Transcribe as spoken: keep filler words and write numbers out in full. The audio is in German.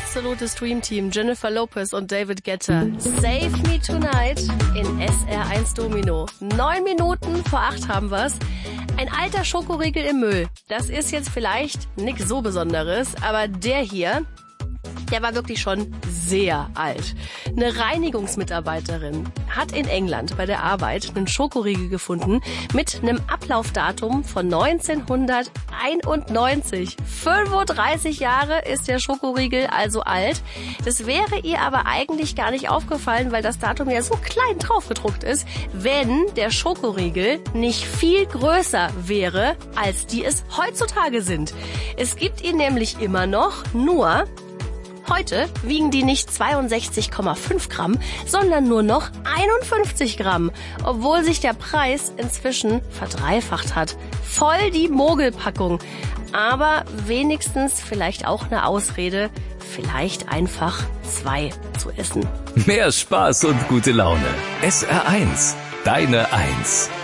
absolutes Dreamteam. Jennifer Lopez und David Guetta. Save Me Tonight in S R eins Domino. Neun Minuten vor acht haben wir's. Ein alter Schokoriegel im Müll. Das ist jetzt vielleicht nix so Besonderes, aber der hier, der war wirklich schon sehr alt. Eine Reinigungsmitarbeiterin hat in England bei der Arbeit einen Schokoriegel gefunden mit einem Ablaufdatum von neunzehnhunderteinundneunzig. fünfunddreißig Jahre ist der Schokoriegel also alt. Das wäre ihr aber eigentlich gar nicht aufgefallen, weil das Datum ja so klein drauf gedruckt ist, wenn der Schokoriegel nicht viel größer wäre, als die es heutzutage sind. Es gibt ihn nämlich immer noch, nur heute wiegen die nicht zweiundsechzig Komma fünf Gramm, sondern nur noch einundfünfzig Gramm, obwohl sich der Preis inzwischen verdreifacht hat. Voll die Mogelpackung, aber wenigstens vielleicht auch eine Ausrede, vielleicht einfach zwei zu essen. Mehr Spaß und gute Laune. S R eins, deine Eins.